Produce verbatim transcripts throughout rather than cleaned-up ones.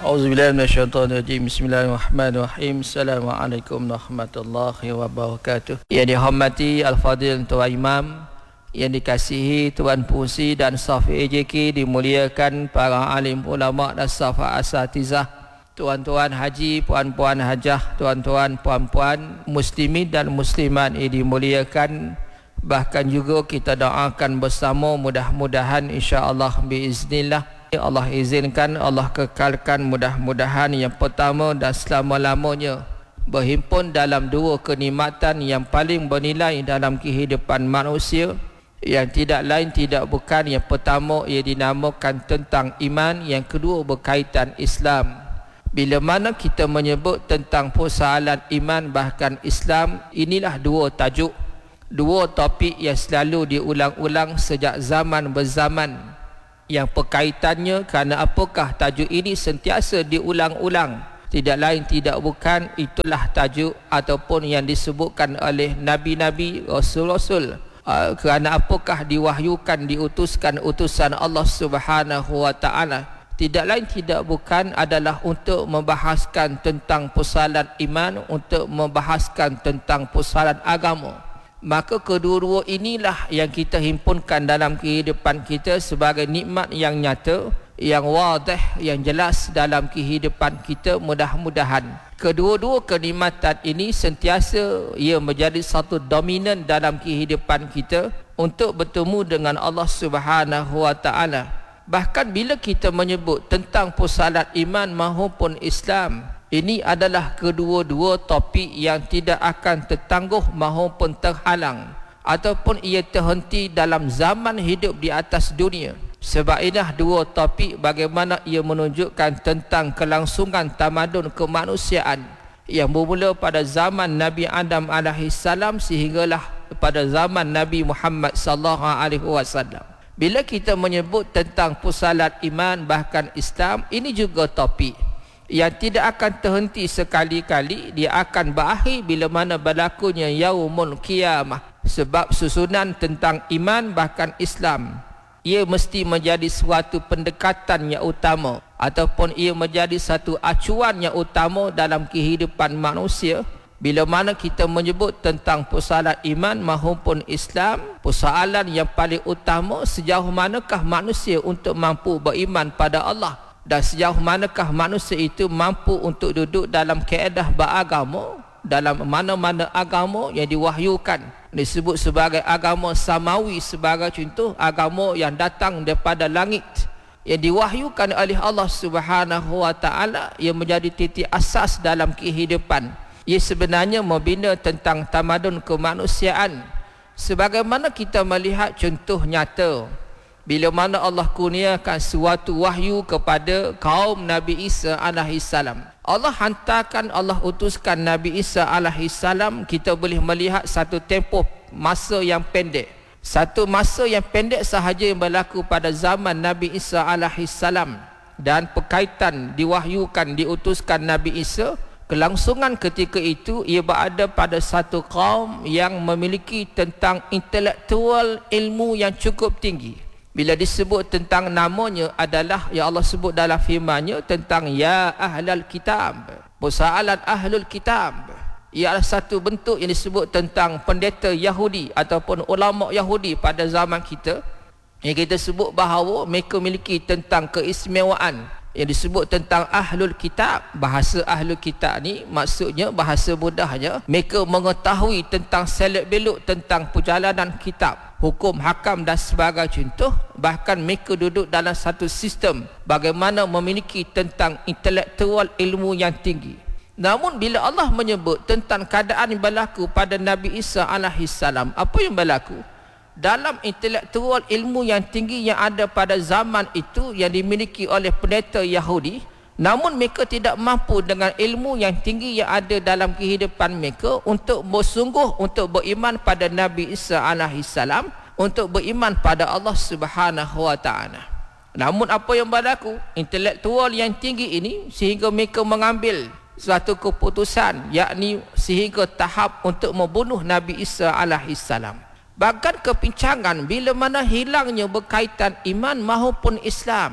Auzubillahi minasyaitonirrajim. Bismillahirrahmanirrahim. Assalamualaikum warahmatullahi wabarakatuh. Yang dihormati Al-Fadhil Tuan Imam, yang dikasihi Tuan Pusi dan staf A J K, dimuliakan para alim ulama dan staf asatizah, tuan-tuan haji, puan-puan hajah, tuan-tuan puan-puan muslimin dan muslimat yang dimuliakan. Bahkan juga kita doakan bersama, mudah-mudahan insya-Allah biiznillah Allah izinkan, Allah kekalkan, mudah-mudahan yang pertama dan selama-lamanya berhimpun dalam dua kenikmatan yang paling bernilai dalam kehidupan manusia, yang tidak lain tidak bukan yang pertama ia dinamakan tentang iman, yang kedua berkaitan Islam. Bila mana kita menyebut tentang persoalan iman bahkan Islam, inilah dua tajuk, dua topik yang selalu diulang-ulang sejak zaman berzaman, yang perkaitannya kerana apakah tajuk ini sentiasa diulang-ulang, tidak lain tidak bukan itulah tajuk ataupun yang disebutkan oleh nabi-nabi, rasul-rasul, uh, kerana apakah diwahyukan, diutuskan utusan Allah Subhanahu wa taala, tidak lain tidak bukan adalah untuk membahaskan tentang persoalan iman, untuk membahaskan tentang persoalan agama. Maka kedua-dua inilah yang kita himpunkan dalam kehidupan kita sebagai nikmat yang nyata, yang wadih, yang jelas dalam kehidupan kita. Mudah-mudahan kedua-dua kenikmatan ini sentiasa ia menjadi satu dominan dalam kehidupan kita untuk bertemu dengan Allah Subhanahu wa taala. Bahkan bila kita menyebut tentang persoalan iman maupun Islam, ini adalah kedua-dua topik yang tidak akan tertangguh maupun terhalang ataupun ia terhenti dalam zaman hidup di atas dunia. Sebab inilah dua topik bagaimana ia menunjukkan tentang kelangsungan tamadun kemanusiaan yang bermula pada zaman Nabi Adam alaihi salam sehinggalah pada zaman Nabi Muhammad sallallahu alaihi wasallam. Bila kita menyebut tentang persoalan iman bahkan Islam, ini juga topik yang tidak akan terhenti sekali-kali, dia akan berakhir bila mana berlakunya yaumul qiyamah. Sebab susunan tentang iman bahkan Islam, ia mesti menjadi suatu pendekatan yang utama ataupun ia menjadi satu acuan yang utama dalam kehidupan manusia. Bila mana kita menyebut tentang persoalan iman maupun Islam, persoalan yang paling utama sejauh manakah manusia untuk mampu beriman pada Allah, dan sejauh manakah manusia itu mampu untuk duduk dalam kaedah beragama, dalam mana-mana agama yang diwahyukan, disebut sebagai agama samawi, sebagai contoh agama yang datang daripada langit, yang diwahyukan oleh Allah Subhanahu wa taala, yang menjadi titik asas dalam kehidupan. Ia sebenarnya membina tentang tamadun kemanusiaan. Sebagaimana kita melihat contoh nyata bila mana Allah kurniakan suatu wahyu kepada kaum Nabi Isa alaihi salam. Allah hantarkan, Allah utuskan Nabi Isa alaihi salam, kita boleh melihat satu tempoh masa yang pendek. Satu masa yang pendek sahaja yang berlaku pada zaman Nabi Isa alaihi salam, dan berkaitan diwahyukan, diutuskan Nabi Isa. Kelangsungan ketika itu ia berada pada satu kaum yang memiliki tentang intelektual ilmu yang cukup tinggi. Bila disebut tentang namanya adalah yang Allah sebut dalam firman-Nya tentang ya ahlal kitab. Persoalan ahlul kitab ia adalah satu bentuk yang disebut tentang pendeta Yahudi ataupun ulama Yahudi pada zaman kita, yang kita sebut bahawa mereka memiliki tentang keistimewaan yang disebut tentang ahlul kitab. Bahasa ahlul kitab ni maksudnya, bahasa mudahnya, mereka mengetahui tentang selok belok tentang perjalanan kitab, hukum, hakam dan sebagai contoh. Bahkan mereka duduk dalam satu sistem bagaimana memiliki tentang intelektual ilmu yang tinggi. Namun bila Allah menyebut tentang keadaan yang berlaku pada Nabi Isa alaihi salam, apa yang berlaku? Dalam intelektual ilmu yang tinggi yang ada pada zaman itu yang dimiliki oleh pendeta Yahudi, namun mereka tidak mampu dengan ilmu yang tinggi yang ada dalam kehidupan mereka untuk bersungguh untuk beriman pada Nabi Isa alaihi salam, untuk beriman pada Allah Subhanahu wa taala. Namun apa yang berlaku? Intelektual yang tinggi ini sehingga mereka mengambil suatu keputusan, yakni sehingga tahap untuk membunuh Nabi Isa alaihi salam. Bahkan kepincangan bila mana hilangnya berkaitan iman maupun Islam.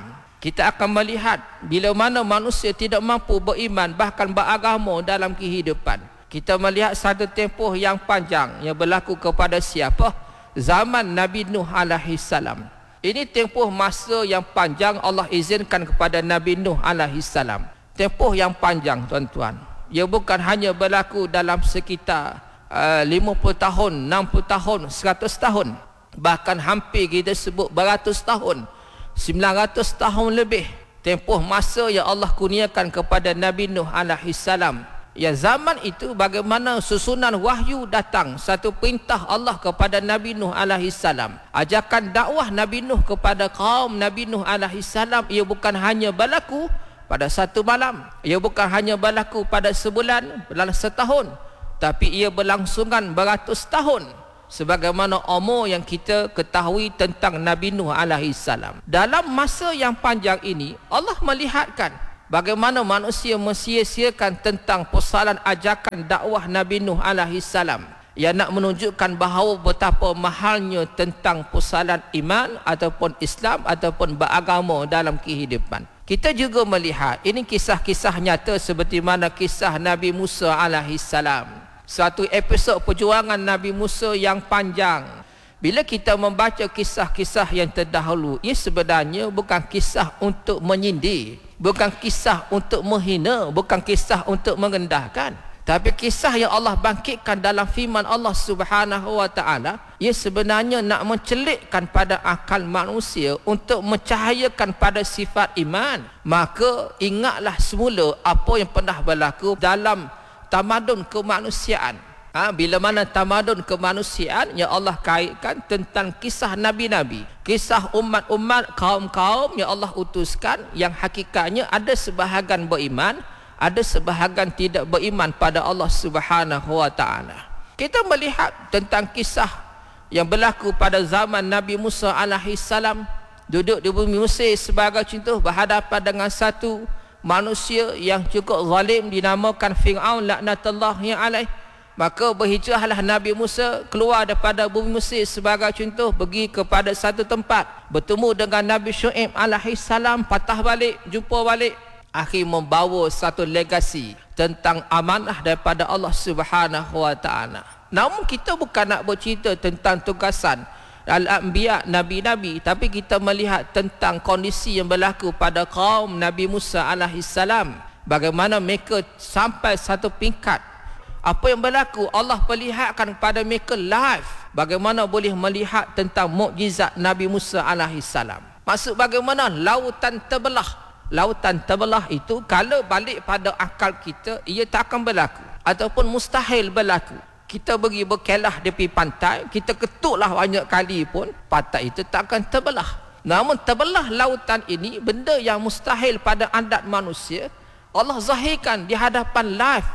kita akan melihat bila mana manusia tidak mampu beriman bahkan beragama dalam kehidupan. Kita melihat satu tempoh yang panjang yang berlaku kepada siapa? Zaman Nabi Nuh alaihi salam. Ini tempoh masa yang panjang Allah izinkan kepada Nabi Nuh alaihi salam. Tempoh yang panjang tuan-tuan. Ia bukan hanya berlaku dalam sekitar uh, lima puluh tahun, enam puluh tahun, seratus tahun. Bahkan hampir kita sebut beratus tahun, sembilan ratus tahun lebih. Tempoh masa yang Allah kurniakan kepada Nabi Nuh alaihi salam. Ya, zaman itu bagaimana susunan wahyu datang, satu perintah Allah kepada Nabi Nuh alaihi salam. Ajakan dakwah Nabi Nuh kepada kaum Nabi Nuh alaihi salam ia bukan hanya berlaku pada satu malam, ia bukan hanya berlaku pada sebulan, dalam setahun, tapi ia berlangsungan beratus tahun. Sebagaimana umur yang kita ketahui tentang Nabi Nuh alaihi salam. Dalam masa yang panjang ini Allah melihatkan bagaimana manusia mensia-siakan tentang persoalan ajakan dakwah Nabi Nuh alaihi salam yang nak menunjukkan bahawa betapa mahalnya tentang persoalan iman ataupun Islam ataupun beragama dalam kehidupan. Kita juga melihat ini kisah-kisah nyata seperti mana kisah Nabi Musa alaihi salam. Satu episod perjuangan Nabi Musa yang panjang. Bila kita membaca kisah-kisah yang terdahulu, ia sebenarnya bukan kisah untuk menyindir, bukan kisah untuk menghina, bukan kisah untuk merendahkan, tapi kisah yang Allah bangkitkan dalam firman Allah Subhanahu wa taala, ia sebenarnya nak mencelikkan pada akal manusia untuk mencahayakan pada sifat iman. Maka ingatlah semula apa yang pernah berlaku dalam tamadun kemanusiaan. Ha, bila mana tamadun kemanusiaan yang Allah kaitkan tentang kisah nabi-nabi, kisah umat-umat, kaum-kaum yang Allah utuskan, yang hakikatnya ada sebahagian beriman, ada sebahagian tidak beriman pada Allah Subhanahu wa taala. Kita melihat tentang kisah yang berlaku pada zaman Nabi Musa alaihi salam duduk di bumi Mesir sebagai contoh berhadapan dengan satu manusia yang cukup zalim dinamakan Fir'aun laknatullahi alaih. Maka berhijrahlah Nabi Musa keluar daripada bumi Mesir sebagai contoh, pergi kepada satu tempat, bertemu dengan Nabi Syuaib alaihi salam, patah balik, jumpa balik, akhir membawa satu legasi tentang amanah daripada Allah Subhanahu wa taala. Namun kita bukan nak bercerita tentang tugasan Al-Anbiya, Nabi-Nabi, tapi kita melihat tentang kondisi yang berlaku pada kaum Nabi Musa alaihi salam. Bagaimana mereka sampai satu peringkat. Apa yang berlaku Allah perlihatkan kepada mereka live. Bagaimana boleh melihat tentang mukjizat Nabi Musa alaihi salam. Maksud bagaimana lautan terbelah. Lautan terbelah itu kalau balik pada akal kita, ia tak akan berlaku ataupun mustahil berlaku. Kita pergi berkelah di tepi pantai, kita ketuklah banyak kali pun pantai itu tak akan terbelah. Namun terbelah lautan ini benda yang mustahil pada adat manusia. Allah zahirkan di hadapan live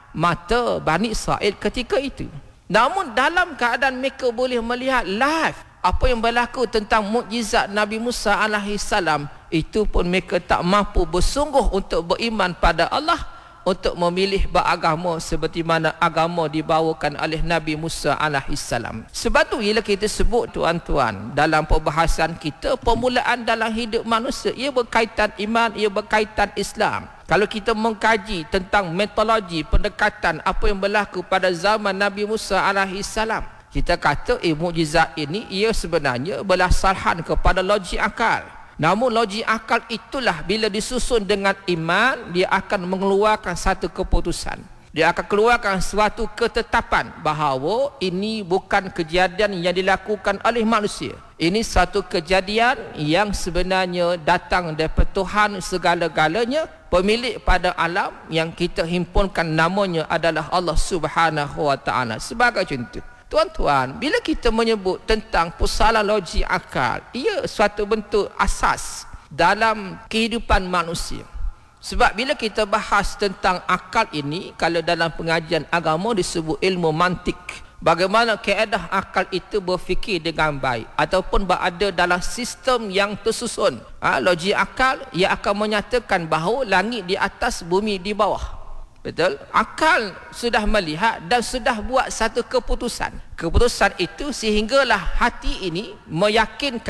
mata Bani Israel ketika itu. Namun dalam keadaan mereka boleh melihat live apa yang berlaku tentang mukjizat Nabi Musa alaihi salam, itu pun mereka tak mampu bersungguh untuk beriman pada Allah, untuk memilih beragama seperti mana agama dibawakan oleh Nabi Musa alaihi salam. Sebab tu bila kita sebut tuan-tuan dalam perbahasan kita, permulaan dalam hidup manusia ia berkaitan iman, ia berkaitan Islam. Kalau kita mengkaji tentang metodologi pendekatan apa yang berlaku pada zaman Nabi Musa alaihi salam, kita kata eh mukjizat ini ia sebenarnya berasaskan kepada logik akal. Namun logik akal itulah bila disusun dengan iman, dia akan mengeluarkan satu keputusan. Dia akan keluarkan suatu ketetapan bahawa ini bukan kejadian yang dilakukan oleh manusia. Ini satu kejadian yang sebenarnya datang daripada Tuhan segala-galanya, pemilik pada alam yang kita himpunkan namanya adalah Allah Subhanahu wa taala. Sebagai contoh, tuan-tuan, bila kita menyebut tentang persoalan logik akal, ia suatu bentuk asas dalam kehidupan manusia. Sebab bila kita bahas tentang akal ini, kalau dalam pengajian agama disebut ilmu mantik, bagaimana kaedah akal itu berfikir dengan baik ataupun berada dalam sistem yang tersusun. Ha, logik akal ia akan menyatakan bahawa langit di atas, bumi di bawah. Betul? Akal sudah melihat dan sudah buat satu keputusan. Keputusan itu sehinggalah hati ini meyakinkan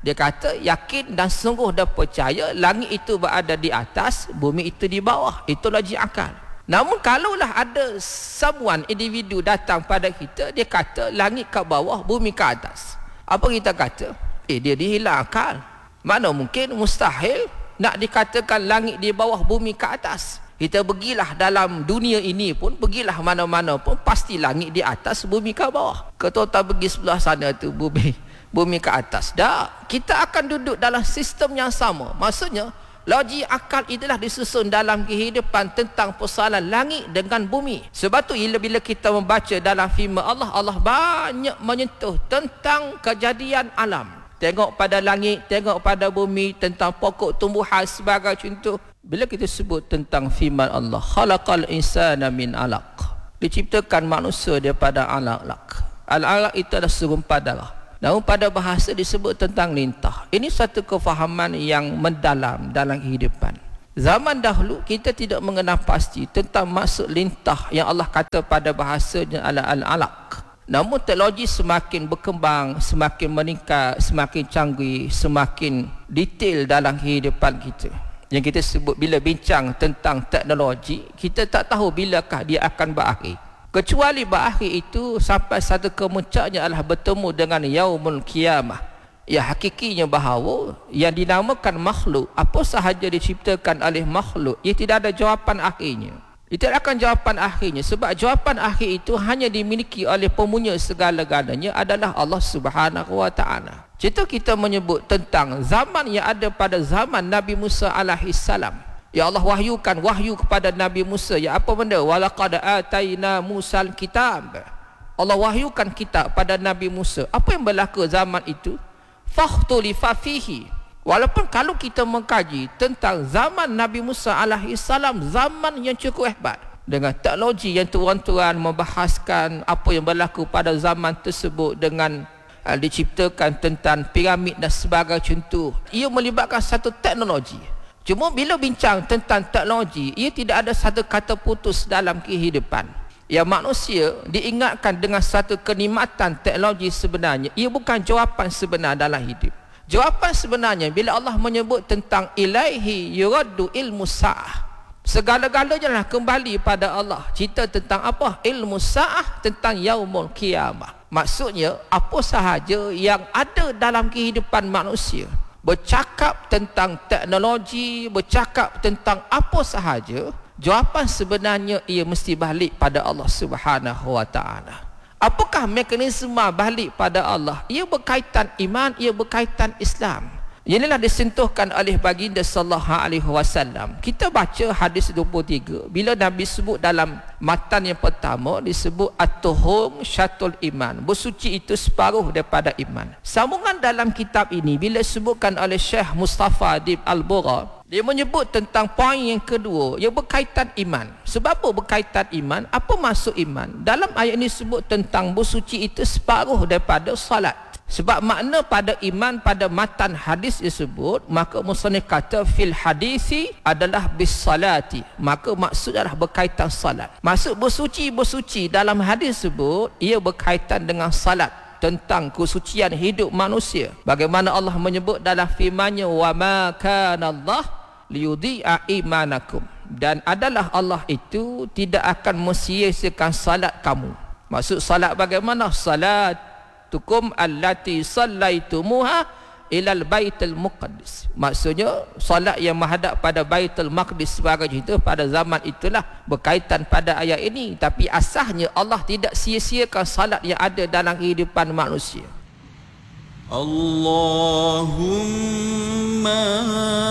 Dia kata yakin dan sungguh dan percaya langit itu berada di atas, bumi itu di bawah. Itu logik akal. Namun kalaulah ada someone, individu datang pada kita, dia kata langit kat bawah, bumi ke atas. Apa kita kata? Eh, dia dihilang akal. Mana mungkin, mustahil nak dikatakan langit di bawah, bumi ke atas. Kita pergilah dalam dunia ini pun, pergilah mana-mana pun, pasti langit di atas, bumi ke bawah. Kau tak pergi sebelah sana tu, bumi bumi ke atas. Dah, kita akan duduk dalam sistem yang sama. Maksudnya, logik akal itulah disusun dalam kehidupan tentang persoalan langit dengan bumi. Sebab tu bila kita membaca dalam firman Allah, Allah banyak menyentuh tentang kejadian alam. Tengok pada langit, tengok pada bumi, tentang pokok tumbuhan sebagai contoh. Bila kita sebut tentang firman Allah, khalaqal insana min alaq, diciptakan manusia daripada alaq. Al-alaq itu adalah segumpal darah. Namun pada bahasa disebut tentang lintah. Ini satu kefahaman yang mendalam dalam kehidupan. Zaman dahulu kita tidak mengenal pasti tentang maksud lintah yang Allah kata pada bahasanya al-alaq. Namun teknologi semakin berkembang, semakin meningkat, semakin canggih, semakin detail dalam kehidupan kita. Yang kita sebut bila bincang tentang teknologi, kita tak tahu bilakah dia akan berakhir. Kecuali berakhir itu sampai satu kemuncaknya adalah bertemu dengan yaumul qiyamah. Ya, hakikinya bahawa yang dinamakan makhluk, apa sahaja diciptakan oleh makhluk, ia tidak ada jawapan akhirnya. Ia tidak akan jawapan akhirnya, sebab jawapan akhir itu hanya dimiliki oleh pemunya segala-galanya adalah Allah Subhanahu wa taala. Contoh kita menyebut tentang zaman yang ada pada zaman Nabi Musa alaihi salam. Ya Allah wahyukan wahyu kepada Nabi Musa. Ya apa benda? Walaqad ataina Musal kitab. Allah wahyukan kitab pada Nabi Musa. Apa yang berlaku zaman itu? Fakhtulifa fihi. Walaupun kalau kita mengkaji tentang zaman Nabi Musa alaihi salam, zaman yang cukup hebat, dengan teknologi yang tuan-tuan membahaskan apa yang berlaku pada zaman tersebut, dengan uh, diciptakan tentang piramid dan sebagainya contoh. Ia melibatkan satu teknologi. Cuma bila bincang tentang teknologi, ia tidak ada satu kata putus dalam kehidupan. Yang manusia diingatkan dengan satu kenikmatan teknologi sebenarnya, ia bukan jawapan sebenar dalam hidup. Jawapan sebenarnya bila Allah menyebut tentang ilaihi yuraddu ilmu sa'ah, segala-galanya lah kembali pada Allah. Cerita tentang apa? Ilmu sa'ah, tentang yaumul qiyamah. Maksudnya apa sahaja yang ada dalam kehidupan manusia, bercakap tentang teknologi, bercakap tentang apa sahaja, jawapan sebenarnya ia mesti balik pada Allah Subhanahu wa taala. Apakah mekanisme balik pada Allah? Ia berkaitan iman, ia berkaitan Islam. Inilah disentuhkan oleh baginda sallallahu alaihi wasallam. Kita baca hadis dua puluh tiga, bila Nabi sebut dalam matan yang pertama, disebut at-tuhum syatul iman, bersuci itu separuh daripada iman. Sambungan dalam kitab ini bila disebutkan oleh Syekh Mustafa Adib Al-Bura, dia menyebut tentang poin yang kedua yang berkaitan iman. Sebab apa berkaitan iman? Apa maksud iman? Dalam ayat ini sebut tentang bersuci itu separuh daripada salat. Sebab makna pada iman pada matan hadis disebut, maka musannif kata fil hadisi adalah bis salati, maka maksud adalah berkaitan salat. Maksud bersuci-bersuci dalam hadis sebut ia berkaitan dengan salat, tentang kesucian hidup manusia. Bagaimana Allah menyebut dalam firman-Nya, wa ma kana Allah liyudhi'a imanakum, dan adalah Allah itu tidak akan mensia-siakan salat kamu. Maksud salat bagaimana? Salat tukum allati sallaitumuha ilal baitul muqaddis. Maksudnya solat yang menghadap pada baitul maqdis sebagai itu pada zaman itulah berkaitan pada ayat ini. Tapi asasnya Allah tidak sia-siakan salat yang ada dalam kehidupan manusia. Allahumma